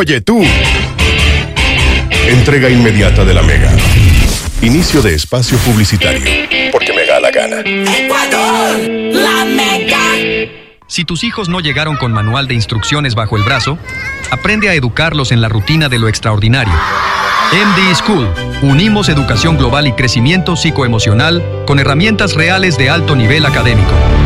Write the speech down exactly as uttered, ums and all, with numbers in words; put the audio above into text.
Oye tú. Entrega inmediata de la Mega. Inicio de espacio publicitario. Porque me da la gana. ¡Ecuador! ¡La Mega! Si tus hijos no llegaron con manual de instrucciones bajo el brazo, aprende a educarlos en la rutina de lo extraordinario. M D School. Unimos educación global y crecimiento psicoemocional con herramientas reales de alto nivel académico.